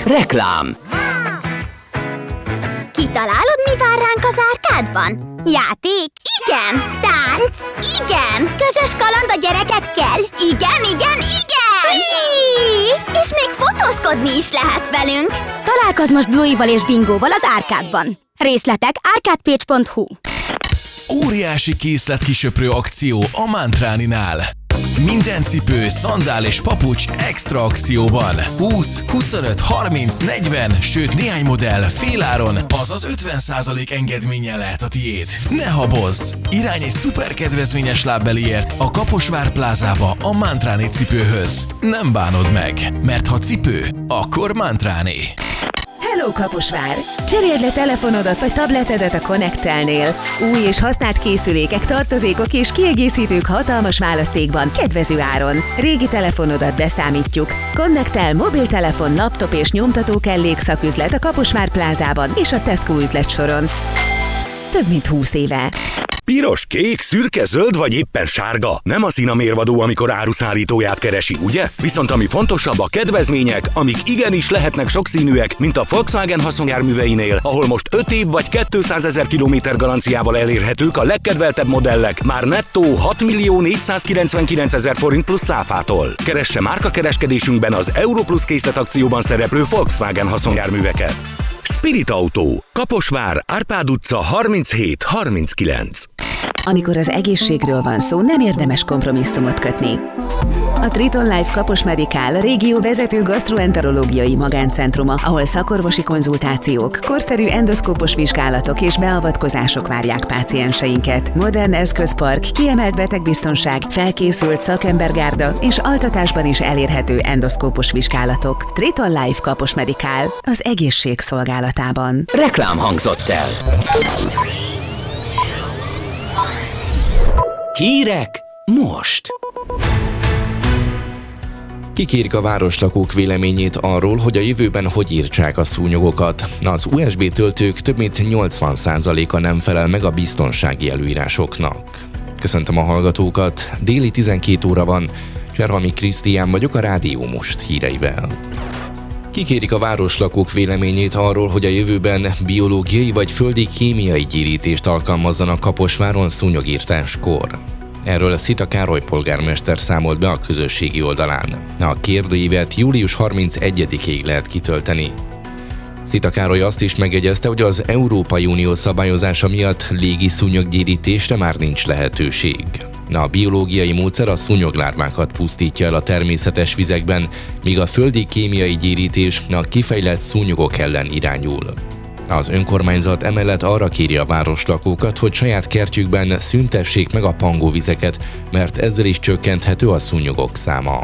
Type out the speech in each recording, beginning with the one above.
Reklám. Kitalálod, mi vár ránk az árkádban? Játék? Igen! Tánc? Igen! Közös kaland a gyerekekkel? Igen! És még fotózkodni is lehet velünk! Találkozz most Bluey-val és Bingóval az árkádban. Részletek arcadepage.hu. Óriási készletkisöprő akció a Mantráninál. Minden cipő, szandál és papucs extra akcióban. 20, 25, 30, 40, sőt néhány modell féláron, azaz 50% engedménnyel lehet a tiéd. Ne habozz! Irány egy szuper kedvezményes lábbeliért a Kaposvár plázába a Mantráni cipőhöz. Nem bánod meg, mert ha cipő, akkor Mantráni. Hello Kaposvár! Cseréld le telefonodat vagy tabletedet a Connect-telnél. Új és használt készülékek, tartozékok és kiegészítők hatalmas választékban, kedvező áron. Régi telefonodat beszámítjuk. Connect-tel mobiltelefon, laptop és nyomtató kellék szaküzlet a Kaposvár plázában és a Tesco üzletsoron. Több mint 20 éve. Piros, kék, szürke, zöld vagy éppen sárga. Nem a szín a mérvadó, amikor áruszállítóját keresi, ugye? Viszont ami fontosabb, a kedvezmények, amik igenis lehetnek sokszínűek, mint a Volkswagen haszonjárműveinél, ahol most 5 év vagy 200 000 kilométer garanciával elérhetők a legkedveltebb modellek, már nettó 6.499.000 forint plusz áfától. Keresse márkakereskedésünkben az Europlus készletakcióban szereplő Volkswagen haszonjárműveket. Spirit Autó, Kaposvár, Árpád utca 37-39. Amikor az egészségről van szó, nem érdemes kompromisszumot kötni. A Triton Life Kapos Medical a régió vezető gasztroenterológiai magáncentruma, ahol szakorvosi konzultációk, korszerű endoszkópos vizsgálatok és beavatkozások várják pácienseinket. Modern eszközpark, kiemelt betegbiztonság, felkészült szakembergárda és altatásban is elérhető endoszkópos vizsgálatok. Triton Life Kapos Medical az egészség szolgálatában. Reklám hangzott el. Hírek most. Kikérik a városlakók véleményét arról, hogy a jövőben hogy írtsák a szúnyogokat. Az USB töltők több mint 80%-a nem felel meg a biztonsági előírásoknak. Köszöntöm a hallgatókat, déli 12 óra van, Cserhalmi Krisztián vagyok a Rádió Most híreivel. Kikérik a városlakók véleményét arról, hogy a jövőben biológiai vagy földi kémiai gyérítést alkalmazzanak Kaposváron szúnyogírtáskor. Erről Szita Károly polgármester számolt be a közösségi oldalán. A kérdőívet július 31-ig lehet kitölteni. Szita Károly azt is megjegyezte, hogy az Európai Unió szabályozása miatt légi szúnyoggyérítésre már nincs lehetőség. A biológiai módszer a szúnyoglárvákat pusztítja el a természetes vizekben, míg a földi kémiai gyérítés a kifejlett szúnyogok ellen irányul. Az önkormányzat emellett arra kéri a városlakókat, hogy saját kertjükben szüntessék meg a pangóvizeket, mert ezzel is csökkenthető a szúnyogok száma.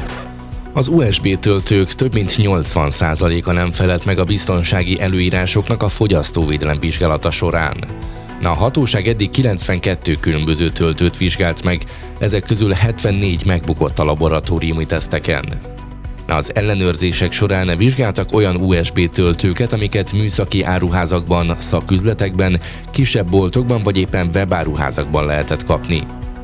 Az USB töltők több mint 80%-a nem felelt meg a biztonsági előírásoknak a fogyasztóvédelem vizsgálata során. A hatóság eddig 92 különböző töltőt vizsgált meg, ezek közül 74 megbukott a laboratóriumi teszteken. Az ellenőrzések során vizsgáltak olyan USB töltőket, amiket műszaki áruházakban, szaküzletekben, kisebb boltokban vagy éppen webáruházakban lehetett kapni.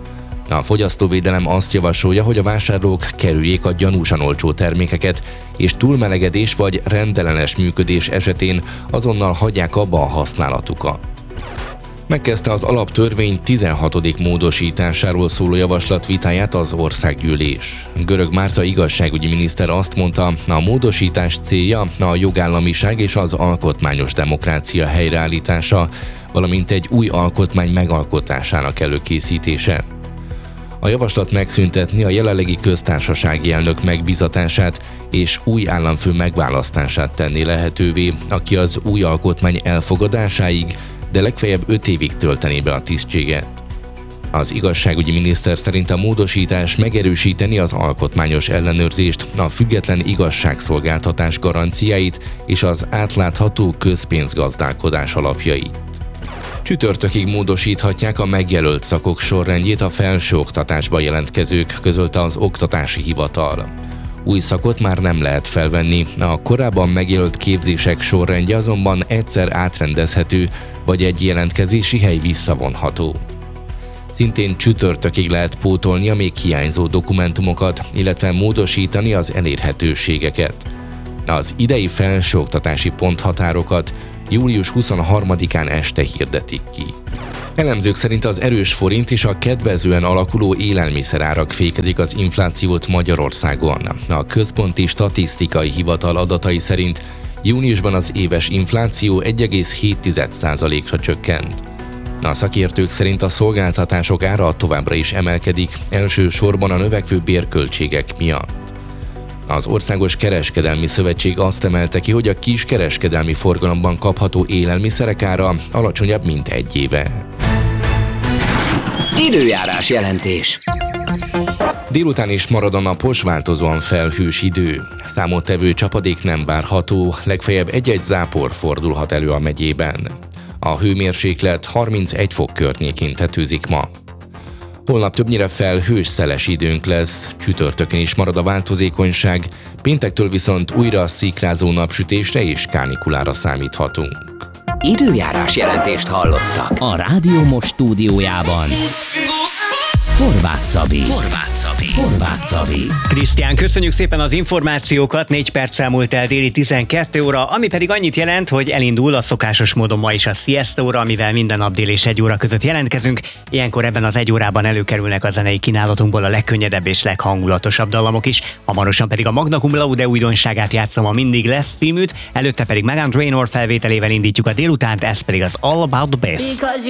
A fogyasztóvédelem azt javasolja, hogy a vásárlók kerüljék a gyanúsan olcsó termékeket, és túlmelegedés vagy rendellenes működés esetén azonnal hagyják abba a használatukat. Megkezdte az alaptörvény 16. módosításáról szóló javaslat vitáját az országgyűlés. Görög Márta igazságügyi miniszter azt mondta, a módosítás célja a jogállamiság és az alkotmányos demokrácia helyreállítása, valamint egy új alkotmány megalkotásának előkészítése. A javaslat megszüntetni a jelenlegi köztársasági elnök megbízatását és új államfő megválasztását tenni lehetővé, aki az új alkotmány elfogadásáig, de legfeljebb 5 évig töltené be a tisztséget. Az igazságügyi miniszter szerint a módosítás megerősíteni az alkotmányos ellenőrzést, a független igazságszolgáltatás garanciáit és az átlátható közpénzgazdálkodás alapjait. Csütörtökig módosíthatják a megjelölt szakok sorrendjét a felsőoktatásba jelentkezők, közölte az Oktatási Hivatal. Új szakot már nem lehet felvenni, a korábban megjelölt képzések sorrendje azonban egyszer átrendezhető, vagy egy jelentkezési hely visszavonható. Szintén csütörtökig lehet pótolni a még hiányzó dokumentumokat, illetve módosítani az elérhetőségeket. Az idei felsőoktatási ponthatárokat július 23-án este hirdetik ki. Elemzők szerint az erős forint és a kedvezően alakuló élelmiszerárak fékezik az inflációt Magyarországon. A Központi Statisztikai Hivatal adatai szerint júniusban az éves infláció 1,7%-ra csökkent. A szakértők szerint a szolgáltatások ára továbbra is emelkedik, elsősorban a növekvő bérköltségek miatt. Az Országos Kereskedelmi Szövetség azt emelte ki, hogy a kiskereskedelmi forgalomban kapható élelmiszerek ára alacsonyabb, mint egy éve. Időjárás jelentés. Délután is marad a napos, változóan felhős idő. Számottevő csapadék nem várható, legfeljebb egy-egy zápor fordulhat elő a megyében. A hőmérséklet 31 fok környékén tetőzik ma. Holnap többnyire felhős, szeles időnk lesz, csütörtökön is marad a változékonyság, péntektől viszont újra szikrázó napsütésre és kánikulára számíthatunk. Időjárás jelentést hallottak. A Rádió Most stúdiójában Horváth Szabi. Krisztián, köszönjük szépen az információkat, 4 perccel múlt el déli 12 óra, ami pedig annyit jelent, hogy elindul a szokásos módon ma is a siesta óra, amivel minden nap dél és 1 óra között jelentkezünk. Ilyenkor ebben az 1 órában előkerülnek a zenei kínálatunkból a legkönnyedebb és leghangulatosabb dallamok is. Hamarosan pedig a Magna Cum Laude újdonságát játszom, a Mindig lesz címűt, előtte pedig Meghan Trainor felvételével indítjuk a délutánt, ez pedig az All About the Bass.